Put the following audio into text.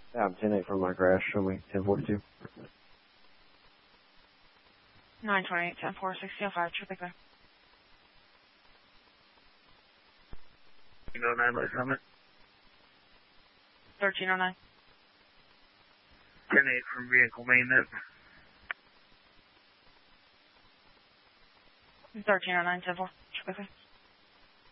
Yeah, I'm 10-8 from my crash. Show me 10-42. 928, 10-4, 1605, traffic there. 1309, let's summit. 1309. 10-8 from vehicle maintenance. 1309, 10-4, traffic there.